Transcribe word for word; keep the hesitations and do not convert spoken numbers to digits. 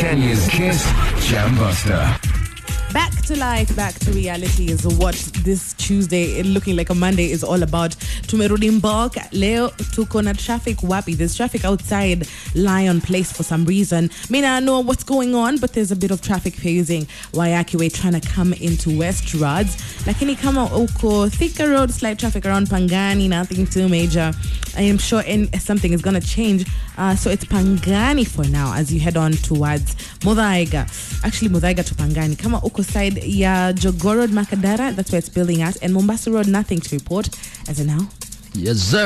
Kenya's Kiss Jambuster. Back to life, back to reality is what this Tuesday, looking like a Monday, is all about. Tumerudi Mboka, leo tuko na traffic wapi. There's traffic outside Lion Place for some reason. May not know what's going on, but there's a bit of traffic phasing. Wayaki way trying to come into West Roads. Lakini kama uko Thika Road, slight traffic around Pangani, nothing too major. I am sure in, something is going to change. Uh, so it's Pangani for now as you head on towards Muthaiga. Actually, Muthaiga to Pangani. Kama uko side ya Jogoo Road, Makadara, that's where it's building at. And Mombasa Road, nothing to report as of now. Yes, sir.